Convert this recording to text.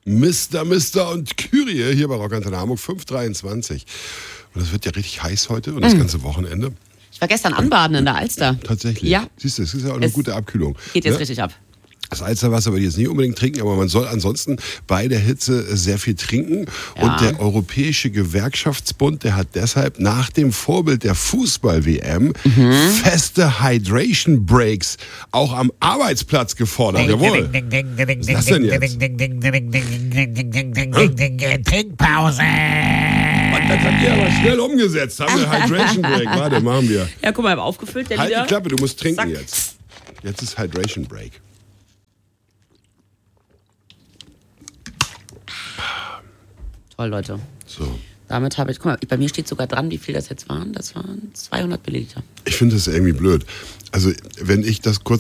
Mr. und Kyrie hier bei Rock Antenne Hamburg 5:23. Und es wird ja richtig heiß heute und das ganze Wochenende. Ich war gestern anbaden in der Alster. Tatsächlich. Ja. Siehst du, es ist ja auch eine gute Abkühlung. Geht jetzt richtig ab. Das Alsterwasser würde ich jetzt nicht unbedingt trinken, aber man soll ansonsten bei der Hitze sehr viel trinken. Ja. Und der Europäische Gewerkschaftsbund, der hat deshalb nach dem Vorbild der Fußball-WM feste Hydration Breaks auch am Arbeitsplatz gefordert. Jawohl. Was ist das denn jetzt? Trinkpause. Und das habt ihr aber schnell umgesetzt. Haben wir Hydration Break. Warte, machen wir. Ja, guck mal, ich habe aufgefüllt, der Halt Lieder. die Klappe, du musst trinken Zack. jetzt. Jetzt ist Hydration Break. Toll, Leute. So. Damit habe ich, guck mal, bei mir steht sogar dran, wie viel das jetzt waren. Das waren 200 Milliliter. Ich finde das irgendwie blöd. Also, wenn ich das kurz